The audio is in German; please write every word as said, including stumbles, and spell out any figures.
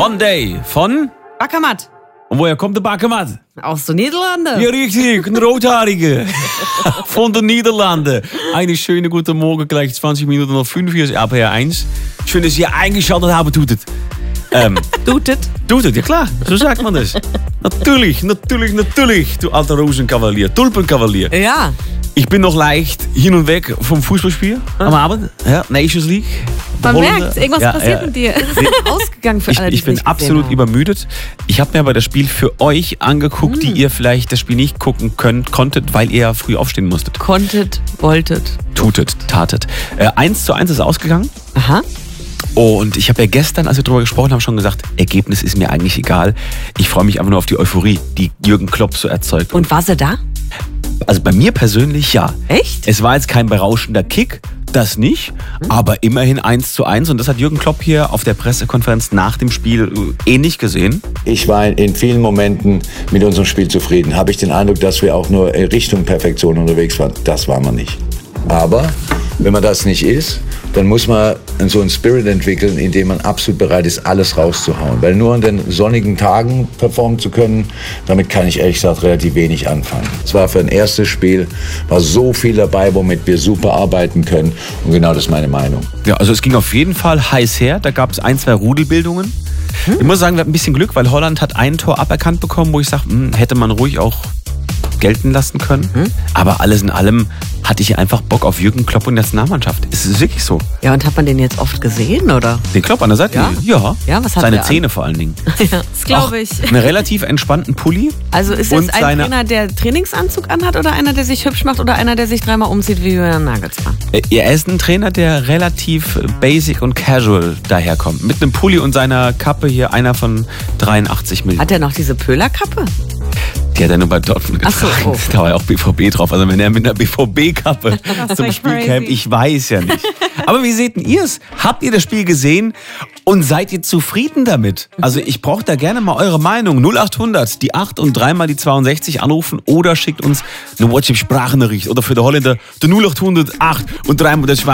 One Day von Bakermat. Und woher kommt der Bakermat? Aus den Niederlanden. Ja, richtig, ein Rothaarige von den Niederlanden. Eine schöne gute Morgen, gleich zwanzig Minuten nach fünf, hier ist R P R eins. Schön, dass ihr eingeschaltet habt, tut es. Ähm, Tut es? Tut es, ja klar, so sagt man das. Natürlich, natürlich, natürlich, du alter Rosenkavalier, Tulpenkavalier. Ja. Ich bin noch leicht hin und weg vom Fußballspiel am Abend, ja, Nations League. Man Hollande. merkt, irgendwas Ja, passiert ja. mit dir. Ausgegangen für Ich, alle, die ich es bin nicht absolut gesehen haben. übermüdet. Ich habe mir aber das Spiel für euch angeguckt, die ihr vielleicht das Spiel nicht gucken könnt, konntet, weil ihr ja früh aufstehen musstet. Konntet, wolltet. Tutet, tatet. Äh, eins zu eins ist ausgegangen. Aha. Oh, und ich habe ja gestern, als wir darüber gesprochen haben, schon gesagt, Ergebnis ist mir eigentlich egal. Ich freue mich einfach nur auf die Euphorie, die Jürgen Klopp so erzeugt. Und war sie da? Also bei mir persönlich ja. Echt? Es war jetzt kein berauschender Kick, das nicht, aber immerhin eins zu eins. Und das hat Jürgen Klopp hier auf der Pressekonferenz nach dem Spiel ähnlich gesehen. Ich war in vielen Momenten mit unserem Spiel zufrieden. Habe ich den Eindruck, dass wir auch nur Richtung Perfektion unterwegs waren. Das waren wir nicht. Aber wenn man das nicht ist, dann muss man so einen Spirit entwickeln, in dem man absolut bereit ist, alles rauszuhauen. Weil nur an den sonnigen Tagen performen zu können, damit kann ich ehrlich gesagt relativ wenig anfangen. Es war für ein erstes Spiel, war so viel dabei, womit wir super arbeiten können. Und genau das ist meine Meinung. Ja, also es ging auf jeden Fall heiß her. Da gab es ein, zwei Rudelbildungen. Hm? Ich muss sagen, wir hatten ein bisschen Glück, weil Holland hat ein Tor aberkannt bekommen, wo ich sage, hätte man ruhig auch gelten lassen können. Hm? Aber alles in allem hatte ich einfach Bock auf Jürgen Klopp und die Nationalmannschaft. Es ist wirklich so. Ja, und hat man den jetzt oft gesehen, oder? Den Klopp an der Seite? Ja? Ja. Ja, was hat Seine der an? Zähne vor allen Dingen. Ja, das glaube ich. Einen relativ entspannten Pulli. Also ist und es ein seine, Trainer, der Trainingsanzug anhat oder einer, der sich hübsch macht oder einer, der sich dreimal umzieht wie Julian Nagelsmann? Er ist ein Trainer, der relativ basic und casual daherkommt. Mit einem Pulli und seiner Kappe hier, einer von dreiundachtzig Millionen. Hat er noch diese Pöhlerkappe? Die hat er nur bei Dortmund Ach so, getragen. oh. Da war ja auch B V B drauf. Also wenn er mit einer B V B-Kappe zum Spiel crazy. käme, ich weiß ja nicht. Aber wie seht ihr es? Habt ihr das Spiel gesehen und seid ihr zufrieden damit? Also ich brauche da gerne mal eure Meinung. null acht hundert, die acht und dreimal die zweiundsechzig anrufen oder schickt uns eine WhatsApp-Sprachnachricht. Oder für die Holländer, die null acht hundert, acht und dreimal die